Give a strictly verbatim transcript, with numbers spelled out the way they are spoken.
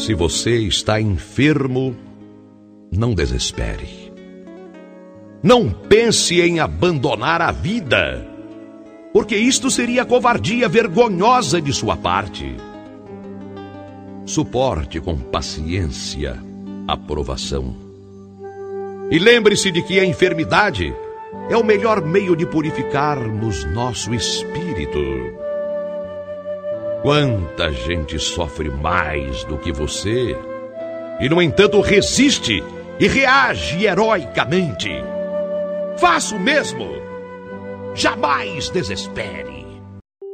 Se você está enfermo, não desespere. Não pense em abandonar a vida, porque isto seria covardia vergonhosa de sua parte. Suporte com paciência a provação. E lembre-se de que a enfermidade é o melhor meio de purificarmos nosso espírito. Quanta gente sofre mais do que você e, no entanto, resiste e reage heroicamente. Faça o mesmo. Jamais desespere.